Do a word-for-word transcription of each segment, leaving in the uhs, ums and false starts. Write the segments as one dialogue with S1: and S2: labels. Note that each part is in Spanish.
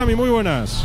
S1: Muy buenas.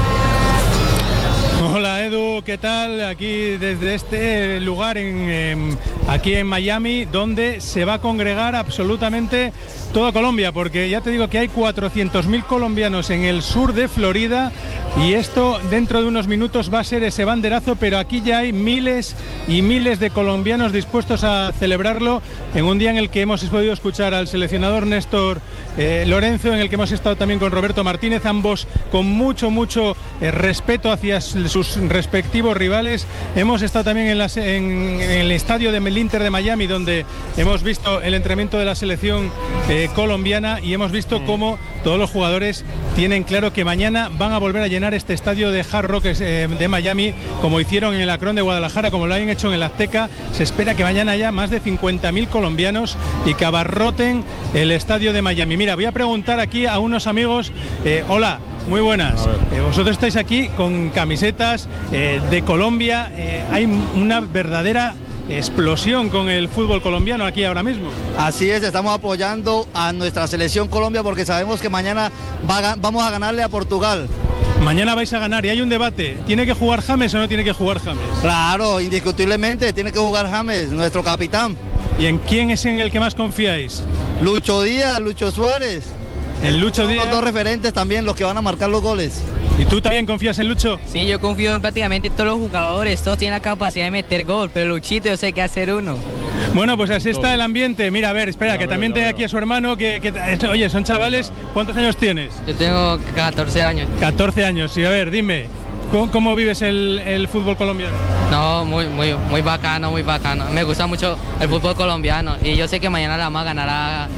S2: Hola Edu, ¿qué tal? Aquí desde este lugar en, en, aquí en Miami, donde se va a congregar absolutamente toda Colombia, porque ya te digo que hay cuatrocientos mil colombianos en el sur de Florida y esto dentro de unos minutos va a ser ese banderazo, pero aquí ya hay miles y miles de colombianos dispuestos a celebrarlo en un día en el que hemos podido escuchar al seleccionador Néstor eh, Lorenzo, en el que hemos estado también con Roberto Martínez, ambos con mucho, mucho eh, respeto hacia sus respectivos rivales. Hemos estado también en, las, en, en el estadio del Inter de Miami, donde hemos visto el entrenamiento de la selección eh, colombiana y hemos visto cómo todos los jugadores tienen claro que mañana van a volver a llenar este estadio de Hard Rock eh, de Miami, como hicieron en el Akron de Guadalajara, como lo han hecho en el Azteca. Se espera que mañana haya más de cincuenta mil colombianos y que abarroten el estadio de Miami. Mira, voy a preguntar aquí a unos amigos, eh, hola, muy buenas. Eh, vosotros estáis aquí con camisetas eh, de Colombia. Eh, hay una verdadera explosión con el fútbol colombiano aquí ahora mismo.
S3: Así es, estamos apoyando a nuestra selección Colombia porque sabemos que mañana va a, vamos a ganarle a Portugal.
S2: Mañana vais a ganar y hay un debate. ¿Tiene que jugar James o no tiene que jugar James?
S3: Claro, indiscutiblemente tiene que jugar James, nuestro capitán.
S2: ¿Y en quién es en el que más confiáis?
S3: Lucho Díaz, Lucho Suárez.
S2: El Lucho Díaz.
S3: Los dos referentes también, los que van a marcar los goles.
S2: ¿Y tú también confías en Lucho?
S4: Sí, yo confío en prácticamente todos los jugadores, todos tienen la capacidad de meter gol, pero Luchito yo sé qué hacer uno.
S2: Bueno, pues así está el ambiente. Mira, a ver, espera, que también tengo aquí a su hermano, que, que, oye, son chavales, ¿cuántos años tienes?
S4: Yo tengo catorce años.
S2: catorce años, y a ver, dime, ¿cómo, cómo vives el, el fútbol colombiano?
S4: No, muy, muy, muy bacano, muy bacano. Me gusta mucho el fútbol colombiano y yo sé que mañana la vamos a ganar a,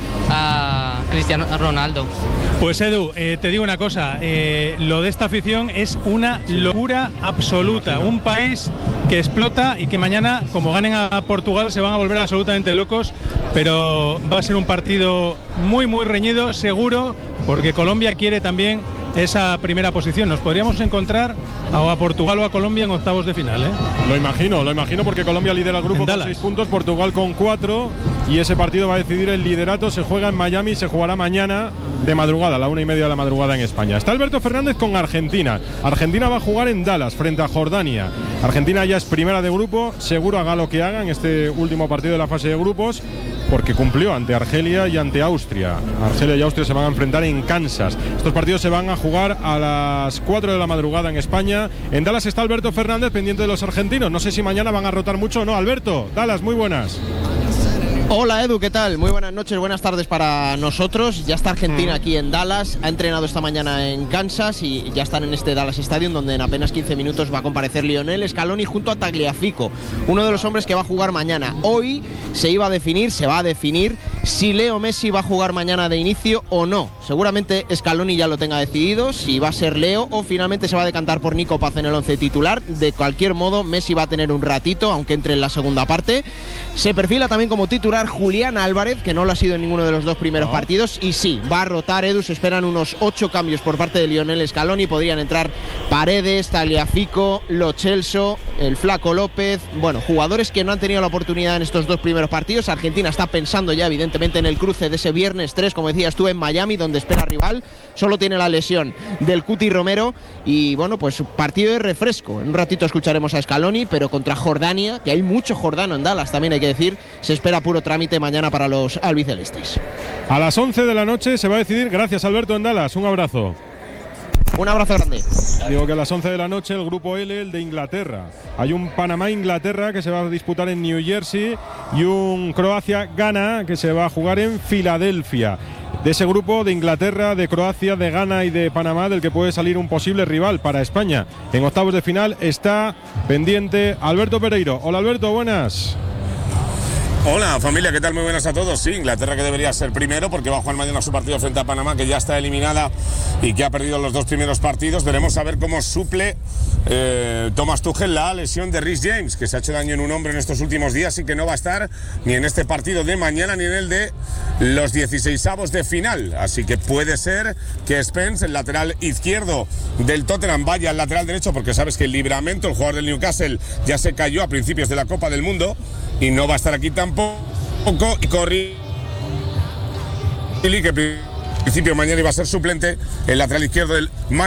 S4: a Cristiano Ronaldo.
S2: Pues Edu, eh, te digo una cosa, eh, lo de esta afición es una locura absoluta, un país que explota y que mañana, como ganen a Portugal, se van a volver absolutamente locos, pero va a ser un partido muy muy reñido, seguro, porque Colombia quiere también esa primera posición. Nos podríamos encontrar a Portugal o a Colombia en octavos de final, ¿eh?
S1: Lo imagino, lo imagino porque Colombia lidera el grupo con seis puntos, Portugal con cuatro y ese partido va a decidir el liderato. Se juega en Miami, se jugará mañana de madrugada, a la una y media de la madrugada en España. Está Alberto Fernández con Argentina. Argentina va a jugar en Dallas frente a Jordania. Argentina ya es primera de grupo, seguro haga lo que haga en este último partido de la fase de grupos, porque cumplió ante Argelia y ante Austria. Argelia y Austria se van a enfrentar en Kansas. Estos partidos se van a jugar a las cuatro de la madrugada en España. En Dallas está Alberto Fernández pendiente de los argentinos. No sé si mañana van a rotar mucho o no. Alberto, Dallas, muy buenas.
S5: Hola Edu, ¿qué tal? Muy buenas noches, buenas tardes para nosotros. Ya está Argentina aquí en Dallas, ha entrenado esta mañana en Kansas y ya están en este Dallas Stadium, donde en apenas quince minutos va a comparecer Lionel Scaloni junto a Tagliafico, uno de los hombres que va a jugar mañana. Hoy se iba a definir, se va a definir si Leo Messi va a jugar mañana de inicio o no. Seguramente Scaloni ya lo tenga decidido, si va a ser Leo o finalmente se va a decantar por Nico Paz en el once titular. De cualquier modo, Messi va a tener un ratito, aunque entre en la segunda parte. Se perfila también como titular Julián Álvarez, que no lo ha sido en ninguno de los dos primeros no. partidos, y sí, va a rotar Edu. Se esperan unos ocho cambios por parte de Lionel Scaloni. Podrían entrar Paredes, Tagliafico, Lo Celso, el Flaco López, bueno, jugadores que no han tenido la oportunidad en estos dos primeros partidos. Argentina está pensando ya evidentemente en el cruce de ese viernes tres, como decías tú, en Miami, donde espera rival. Solo tiene la lesión del Cuti Romero y bueno, pues partido de refresco. En un ratito escucharemos a Scaloni, pero contra Jordania, que hay mucho jordano en Dallas, también hay que decir, se espera puro trámite mañana para los albicelestes.
S1: A las once de la noche se va a decidir. Gracias Alberto en Dallas, un abrazo.
S5: Un abrazo grande.
S1: Digo que a las once de la noche el grupo L, el de Inglaterra. Hay un Panamá-Inglaterra que se va a disputar en New Jersey y un Croacia-Ghana que se va a jugar en Filadelfia. De ese grupo de Inglaterra, de Croacia, de Ghana y de Panamá, del que puede salir un posible rival para España. En octavos de final está pendiente Alberto Pereiro. Hola Alberto, buenas.
S6: Hola familia, ¿qué tal? Muy buenas a todos. Sí, Inglaterra que debería ser primero porque va a jugar mañana su partido frente a Panamá, que ya está eliminada y que ha perdido los dos primeros partidos. Veremos a ver cómo suple eh, Thomas Tuchel la lesión de Reece James, que se ha hecho daño en un hombro en estos últimos días y que no va a estar ni en este partido de mañana ni en el de los dieciseisavos de final. Así que puede ser que Spence, el lateral izquierdo del Tottenham, vaya al lateral derecho, porque sabes que el Livramento, el jugador del Newcastle, ya se cayó a principios de la Copa del Mundo y no va a estar aquí tampoco. Y Corri, que en principio mañana iba a ser suplente, el lateral izquierdo del Man